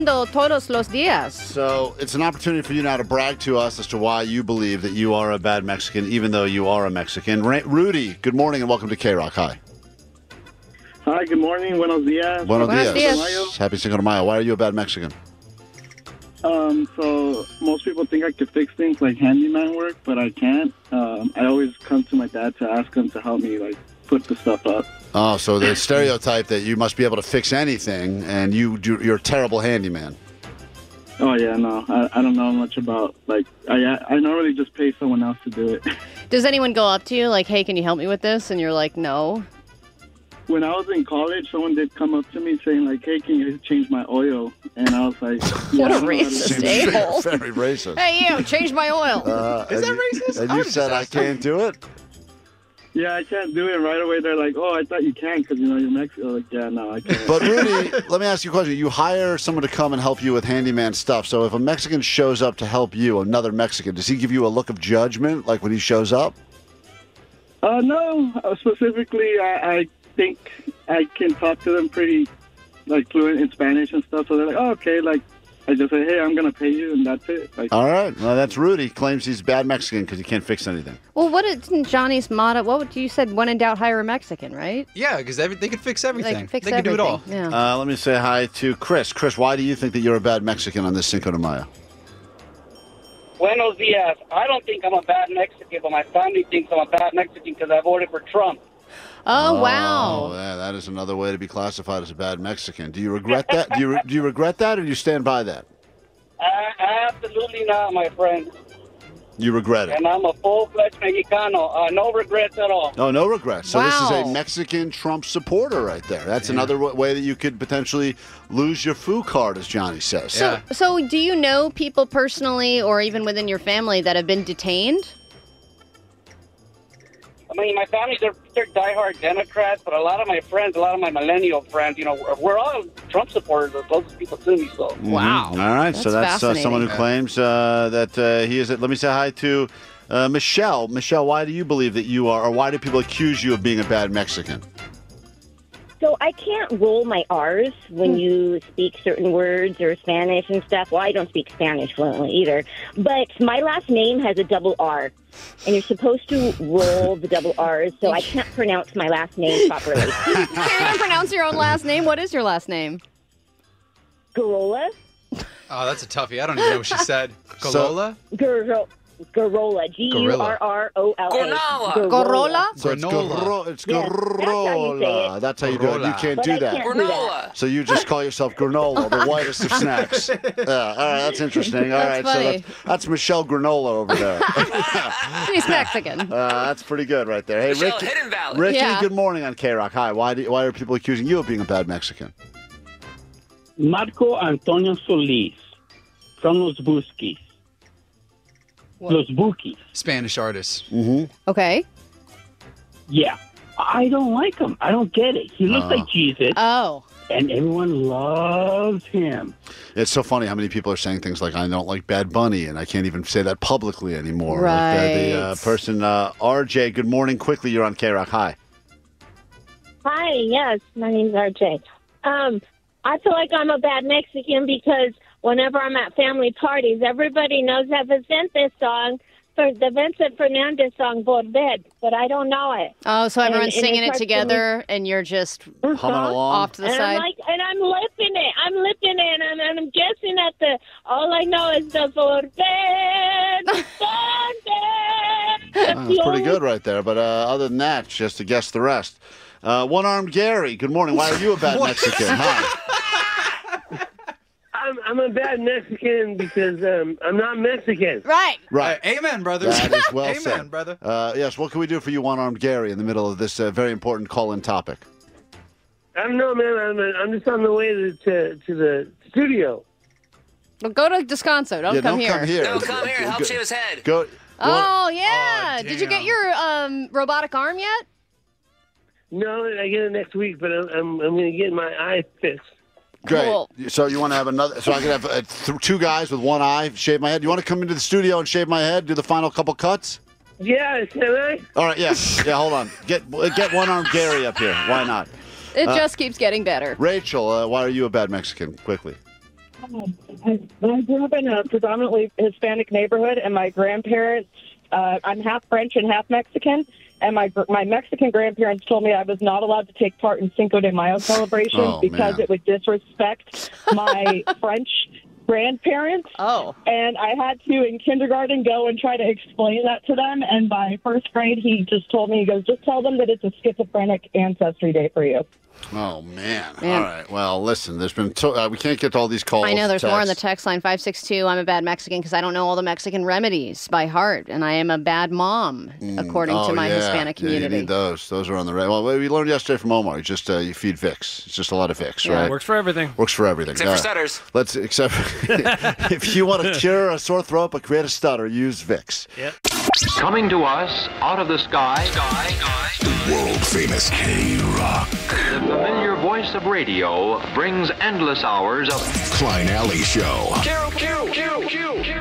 Todos los días. So it's an opportunity for you now to brag to us as to why you believe that you are a bad Mexican, even though you are a Mexican. Rudy, good morning and welcome to K-Rock. Hi. Hi, good morning. Buenos dias. Buenos Buenos dias. dias. Happy Cinco de Mayo. Why are you a bad Mexican? So most people think I could fix things like handyman work, but I can't. I always come to my dad to ask him to help me, like, put the stuff up. Oh, so the stereotype that you must be able to fix anything and you're a terrible handyman. Oh, yeah, no. I don't know much about, like, I normally just pay someone else to do it. Does anyone go up to you like, hey, can you help me with this? And you're like, no. When I was in college, someone did come up to me saying, like, hey, can you change my oil? And I was like, yeah, What a I don't know how to racist do it. a-hole. Very racist. Hey, you, change my oil. Is that racist? And you said I can't do it? Yeah, I can't do it right away. They're like, oh, I thought you can because, you're Mexican. Like, yeah, no, I can't. But Rudy, let me ask you a question. You hire someone to come and help you with handyman stuff. So if a Mexican shows up to help you, another Mexican, does he give you a look of judgment, like when he shows up? No. Specifically, I think I can talk to them pretty, like, fluent in Spanish and stuff. So they're like, oh, okay. Like, I just say, hey, I'm going to pay you, and that's it. Like, All right. Well, that's Rudy. Claims he's bad Mexican because he can't fix anything. Well, what is Johnny's motto? You said? When in doubt, hire a Mexican, right? Yeah, because they could fix everything. They can fix They can do it all. everything. Yeah. Let me say hi to Chris. Chris, why do you think that you're a bad Mexican on this Cinco de Mayo? Buenos dias. I don't think I'm a bad Mexican, but my family thinks I'm a bad Mexican because I voted for Trump. Oh, wow. Oh, yeah, that is another way to be classified as a bad Mexican. Do you regret that? Do you regret that, or do you stand by that? Absolutely not, my friend. You regret it. And I'm a full-fledged Mexicano. No regrets at all. Oh, no regrets. So this is Wow. a Mexican Trump supporter right there. That's another way that you could potentially lose your foo card, as Johnny says. Yeah. So do you know people personally or even within your family that have been detained? I mean, my family, they're diehard Democrats, but a lot of my friends, a lot of my millennial friends, we're all Trump supporters, the closest people to me, so. Wow. All right, so that's fascinating. someone who claims that he is. Let me say hi to Michelle. Michelle, why do you believe that you are, or why do people accuse you of being a bad Mexican? So I can't roll my R's when you speak certain words or Spanish and stuff. Well, I don't speak Spanish fluently either. But my last name has a double R, and you're supposed to roll the double R's, so I can't pronounce my last name properly. You can't even pronounce your own last name? What is your last name? Garola? Oh, that's a toughie. I don't even know what she said. Galola? Garola. G-U-R-R-O-L-A. Gorola? So it's Granola. It's Yes, Gorola. That's how you do it. You can't But do I that. can't do that. So you just call yourself granola, the whitest of snacks. Yeah, all right, that's interesting. All right, funny. so that's Michelle Granola over there. She's Mexican. That's pretty good right there. Hey, Michelle Ricky, Hidden Valley. Ricky, Yeah. good morning on K-Rock. Hi, why are people accusing you of being a bad Mexican? Marco Antonio Solis from Los Busquis. Los Buquis. Spanish artist. Okay. Yeah. I don't like him. I don't get it. He looks like Jesus, Oh. and everyone loves him. It's so funny how many people are saying things like, I don't like Bad Bunny, and I can't even say that publicly anymore. Like the Right. person, RJ, good morning. Quickly, you're on K-Rock. Hi. Hi, yes, my name's RJ. I feel like I'm a bad Mexican because whenever I'm at family parties, everybody knows that Vicente song, for the Vincent Fernandez song, Volver, but I don't know it. Oh, so everyone's And singing it it starts together, and you're just Humming along. off to the And side. I'm lipping it. And I'm guessing at all I know is the Volver. That's pretty good right there. But other than that, just to guess the rest. One-Armed Gary, good morning. Why are you a bad Mexican? Hi. I'm a bad Mexican because I'm not Mexican. Right. Right. Amen, brother. That is well Amen, said. brother. Yes, what can we do for you, One-Armed Gary, in the middle of this very important call-in topic? I don't know, man. I'm just on the way to the studio. Well, go to Descanso. Don't come here. Come here. No, come here. Help shave his head. Go. Oh, yeah. Oh, Did you get damn. your robotic arm yet? No, I get it next week, but I'm going to get my eye fixed. Great. Cool. So you want to have another? So I can have two guys with one eye shave my head. You want to come into the studio and shave my head? Do the final couple cuts? Yeah, can I? All right. Yeah. Yeah. Hold on. Get One-Armed Gary up here. Why not? It just keeps getting better. Rachel, why are you a bad Mexican? Quickly. I grew up in a predominantly Hispanic neighborhood, and my grandparents, I'm half French and half Mexican, and my Mexican grandparents told me I was not allowed to take part in Cinco de Mayo celebrations because it would disrespect my French grandparents. Oh. And I had to, in kindergarten, go and try to explain that to them, and by first grade, he just told me, he goes, just tell them that it's a schizophrenic ancestry day for you. Oh, man. All right. Well, listen, there's been we can't get to all these calls. I know there's more on the text line, 562. I'm a bad Mexican because I don't know all the Mexican remedies by heart, and I am a bad mom, according to my Hispanic community. Yeah, you need those. Those are on the right. Well, we learned yesterday from Omar. You just you feed Vicks. It's just a lot of Vicks, right? Works for everything. Works for everything. Except for stutters. Except if you want to cure a sore throat but create a stutter, use Vicks. Yep. Coming to us out of the sky, the world-famous K-Rock. The familiar voice of radio brings endless hours of Klein Alley Show. Q.